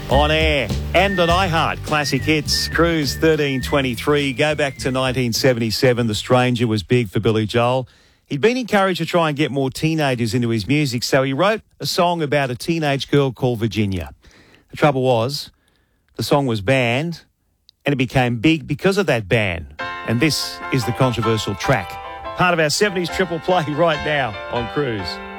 On air and on iHeart Classic Hits, Cruise 1323. Go back to 1977. The Stranger was big for Billy Joel. He'd been encouraged to try and get more teenagers into his music, so he wrote a song about a teenage girl called Virginia. The trouble was, the song was banned, and it became big because of that ban. And this is the controversial track. Part of our 70s triple play right now on Cruise.